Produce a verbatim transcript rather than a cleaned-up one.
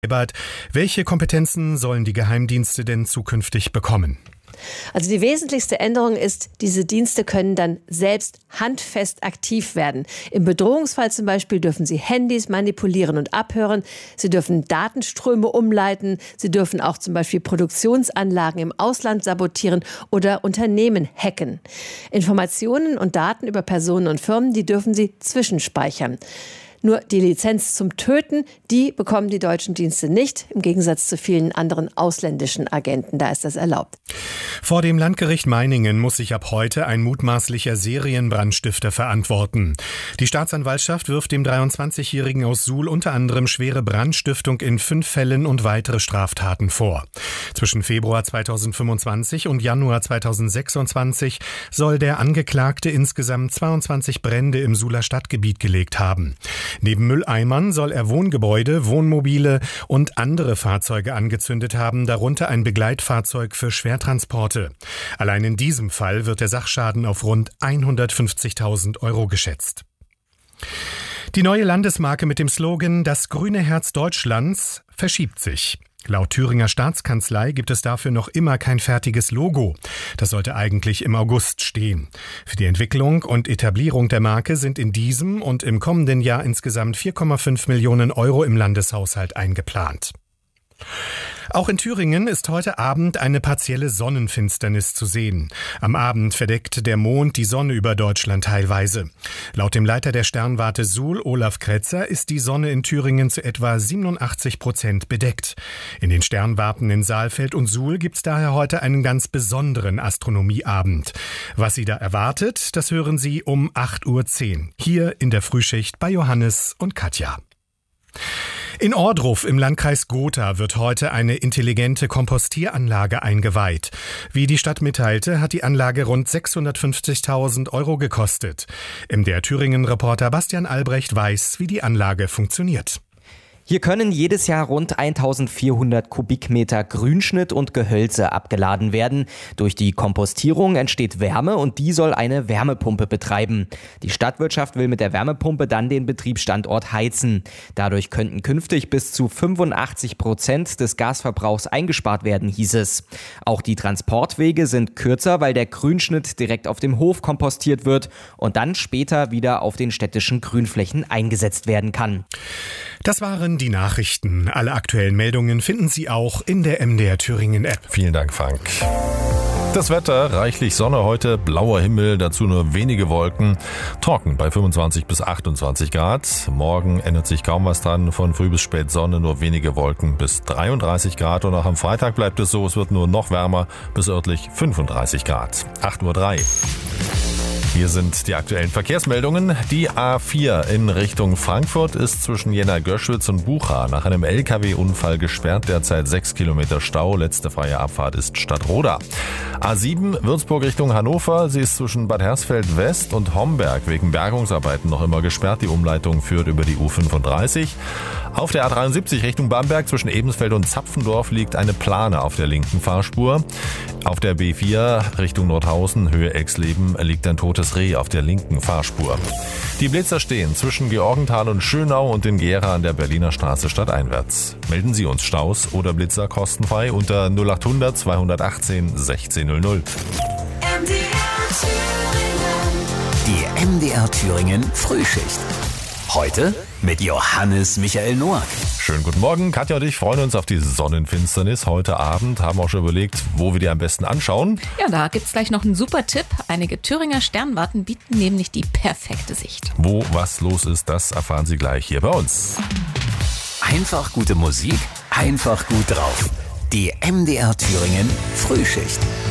Welche Kompetenzen sollen die Geheimdienste denn zukünftig bekommen? Also die wesentlichste Änderung ist, diese Dienste können dann selbst handfest aktiv werden. Im Bedrohungsfall zum Beispiel dürfen sie Handys manipulieren und abhören. Sie dürfen Datenströme umleiten. Sie dürfen auch zum Beispiel Produktionsanlagen im Ausland sabotieren oder Unternehmen hacken. Informationen und Daten über Personen und Firmen, die dürfen sie zwischenspeichern. Nur die Lizenz zum Töten, die bekommen die deutschen Dienste nicht, im Gegensatz zu vielen anderen ausländischen Agenten. Da ist das erlaubt. Vor dem Landgericht Meiningen muss sich ab heute ein mutmaßlicher Serienbrandstifter verantworten. Die Staatsanwaltschaft wirft dem dreiundzwanzigjährigen aus Suhl unter anderem schwere Brandstiftung in fünf Fällen und weitere Straftaten vor. Zwischen Februar zweitausendfünfundzwanzig und Januar zweitausendsechsundzwanzig soll der Angeklagte insgesamt zweiundzwanzig Brände im Suhler Stadtgebiet gelegt haben. Neben Mülleimern soll er Wohngebäude, Wohnmobile und andere Fahrzeuge angezündet haben, darunter ein Begleitfahrzeug für Schwertransporte. Allein in diesem Fall wird der Sachschaden auf rund hundertfünfzigtausend Euro geschätzt. Die neue Landesmarke mit dem Slogan »Das grüne Herz Deutschlands« verschiebt sich. Laut Thüringer Staatskanzlei gibt es dafür noch immer kein fertiges Logo. Das sollte eigentlich im August stehen. Für die Entwicklung und Etablierung der Marke sind in diesem und im kommenden Jahr insgesamt vier Komma fünf Millionen Euro im Landeshaushalt eingeplant. Auch in Thüringen ist heute Abend eine partielle Sonnenfinsternis zu sehen. Am Abend verdeckt der Mond die Sonne über Deutschland teilweise. Laut dem Leiter der Sternwarte Suhl, Olaf Kretzer, ist die Sonne in Thüringen zu etwa siebenundachtzig Prozent bedeckt. In den Sternwarten in Saalfeld und Suhl gibt es daher heute einen ganz besonderen Astronomieabend. Was Sie da erwartet, das hören Sie um acht Uhr zehn. Hier in der Frühschicht bei Johannes und Katja. In Ohrdruf im Landkreis Gotha wird heute eine intelligente Kompostieranlage eingeweiht. Wie die Stadt mitteilte, hat die Anlage rund sechshundertfünfzigtausend Euro gekostet. M D R Thüringen-Reporter Bastian Albrecht weiß, wie die Anlage funktioniert. Hier können jedes Jahr rund eintausendvierhundert Kubikmeter Grünschnitt und Gehölze abgeladen werden. Durch die Kompostierung entsteht Wärme und die soll eine Wärmepumpe betreiben. Die Stadtwirtschaft will mit der Wärmepumpe dann den Betriebsstandort heizen. Dadurch könnten künftig bis zu fünfundachtzig Prozent des Gasverbrauchs eingespart werden, hieß es. Auch die Transportwege sind kürzer, weil der Grünschnitt direkt auf dem Hof kompostiert wird und dann später wieder auf den städtischen Grünflächen eingesetzt werden kann. Das waren die Nachrichten. Alle aktuellen Meldungen finden Sie auch in der M D R Thüringen App. Vielen Dank, Frank. Das Wetter, reichlich Sonne heute, blauer Himmel, dazu nur wenige Wolken, trocken bei fünfundzwanzig bis achtundzwanzig Grad. Morgen ändert sich kaum was dran, von früh bis spät Sonne, nur wenige Wolken bis dreiunddreißig Grad. Und auch am Freitag bleibt es so, es wird nur noch wärmer, bis örtlich fünfunddreißig Grad. acht Uhr drei. Hier sind die aktuellen Verkehrsmeldungen. Die A vier in Richtung Frankfurt ist zwischen Jena-Göschwitz und Bucha nach einem L K W-Unfall gesperrt. Derzeit sechs Kilometer Stau. Letzte freie Abfahrt ist Stadtroda. A sieben Würzburg Richtung Hannover. Sie ist zwischen Bad Hersfeld West und Homberg wegen Bergungsarbeiten noch immer gesperrt. Die Umleitung führt über die U fünfunddreißig. Auf der A dreiundsiebzig Richtung Bamberg zwischen Ebensfeld und Zapfendorf liegt eine Plane auf der linken Fahrspur. Auf der B vier Richtung Nordhausen, Höhe Exleben, liegt ein totes Reh auf der linken Fahrspur. Die Blitzer stehen zwischen Georgenthal und Schönau und in Gera an der Berliner Straße stadteinwärts. Melden Sie uns Staus oder Blitzer kostenfrei unter null achthundert zweihundertachtzehn sechzehn null null. M D R Thüringen. Die M D R Thüringen Frühschicht. Heute mit Johannes Michael Noack. Schönen guten Morgen. Katja und ich freuen uns auf die Sonnenfinsternis heute Abend. Haben auch schon überlegt, wo wir die am besten anschauen. Ja, da gibt's gleich noch einen super Tipp. Einige Thüringer Sternwarten bieten nämlich die perfekte Sicht. Wo was los ist, das erfahren Sie gleich hier bei uns. Einfach gute Musik, einfach gut drauf. Die M D R Thüringen Frühschicht.